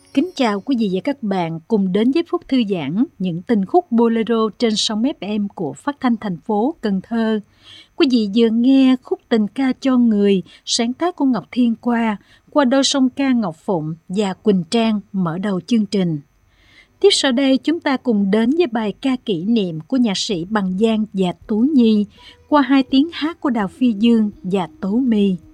Kính chào quý vị và các bạn cùng đến với Phút Thư Giãn, những tình khúc bolero trên sóng FM của Phát thanh thành phố Cần Thơ. Quý vị vừa nghe khúc Tình ca cho người, sáng tác của Ngọc Thiên qua đôi song ca Ngọc Phụng và Quỳnh Trang mở đầu chương trình. Tiếp sau đây chúng ta cùng đến với bài ca kỷ niệm của nhạc sĩ Bằng Giang và Tú Nhi qua hai tiếng hát của Đào Phi Dương và Tố My.